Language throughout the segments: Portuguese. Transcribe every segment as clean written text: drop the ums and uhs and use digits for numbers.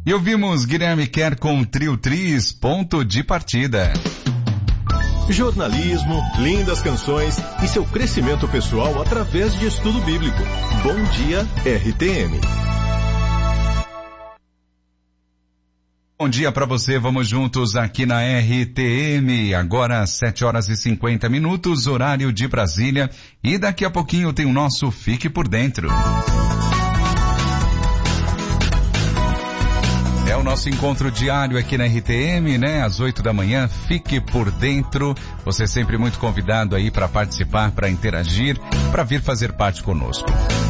E ouvimos Guilherme Kerr com Trio Tris, Ponto de Partida. Jornalismo, lindas canções e seu crescimento pessoal através de estudo bíblico. Bom dia, RTM. Bom dia para você, vamos juntos aqui na RTM, agora 7h50, horário de Brasília, e daqui a pouquinho tem o nosso Fique por Dentro. É o nosso encontro diário aqui na RTM, né? Às 8 da manhã, Fique por Dentro. Você é sempre muito convidado aí para participar, para interagir, para vir fazer parte conosco.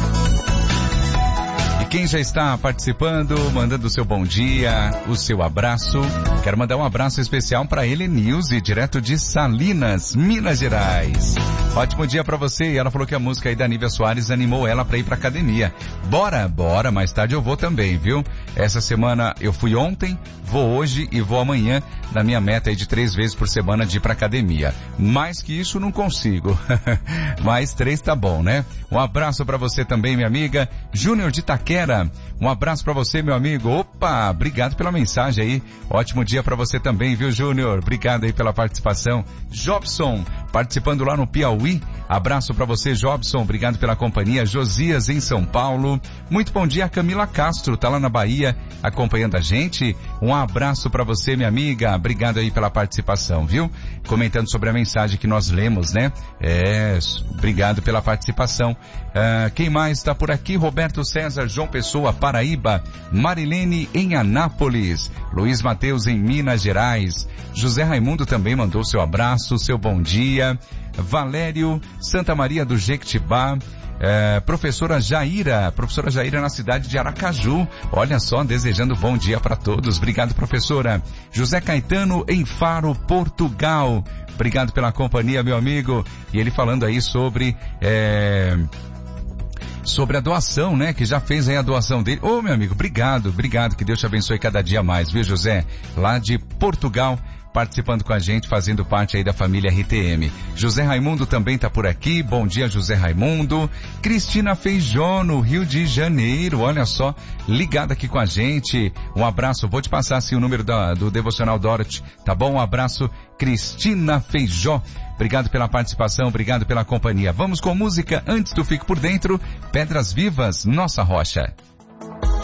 Quem já está participando, mandando o seu bom dia, o seu abraço. Quero mandar um abraço especial para Helenilze, direto de Salinas, Minas Gerais. Ótimo dia para você. E ela falou que a música aí da Nívia Soares animou ela para ir para academia. Bora, mais tarde eu vou também, viu? Essa semana eu fui ontem, vou hoje e vou amanhã, na minha meta aí de 3 vezes por semana de ir para academia. Mais que isso não consigo. Mas 3 tá bom, né? Um abraço para você também, minha amiga. Júnior de Itaquera. Um abraço pra você, meu amigo. Opa, obrigado pela mensagem aí. Ótimo dia pra você também, viu, Júnior? Obrigado aí pela participação. Jobson, participando lá no Piauí. Abraço pra você, Jobson. Obrigado pela companhia. Josias em São Paulo. Muito bom dia, Camila Castro, tá lá na Bahia acompanhando a gente. Um abraço pra você, minha amiga. Obrigado aí pela participação, viu? Comentando sobre a mensagem que nós lemos, né? Obrigado pela participação. Quem mais está por aqui? Roberto César, João Pessoa, Paraíba. Marilene em Anápolis. Luiz Mateus em Minas Gerais. José Raimundo também mandou seu abraço, seu bom dia. Valério, Santa Maria do Jequitibá. Professora Jaira na cidade de Aracaju. Olha só, desejando bom dia para todos. Obrigado, professora. José Caetano em Faro, Portugal. Obrigado pela companhia, meu amigo. E ele falando aí sobre a doação, né? Que já fez aí a doação dele. Ô, meu amigo, obrigado. Que Deus te abençoe cada dia mais, viu, José? Lá de Portugal, participando com a gente, fazendo parte aí da família RTM. José Raimundo também tá por aqui. Bom dia, José Raimundo. Cristina Feijó, no Rio de Janeiro. Olha só, ligada aqui com a gente. Um abraço. Vou te passar assim o número do Devocional Dorothy, tá bom? Um abraço, Cristina Feijó. Obrigado pela participação, obrigado pela companhia. Vamos com música antes do Fique por Dentro. Pedras Vivas, Nossa Rocha.